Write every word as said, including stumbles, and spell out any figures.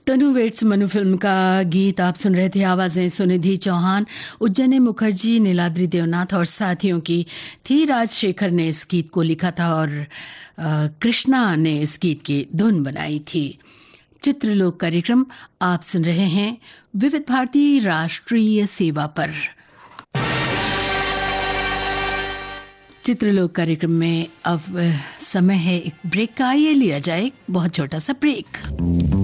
तनु weights Manu film का गीत आप सुन रहे थे। आवाजें सुनिधि चौहान, उज्जैन मुखर्जी, नीलाद्री देवनाथ और साथियों की थी। राजशेखर ने इस गीत को लिखा था और आ, कृष्णा ने इस गीत की धुन बनाई थी। चित्रलोक कार्यक्रम आप सुन रहे हैं विविध भारती राष्ट्रीय सेवा पर। चित्रलोक कार्यक्रम में अब समय है एक ब्रेक का। आइए लिया जाए एक बहुत छोटा सा ब्रेक।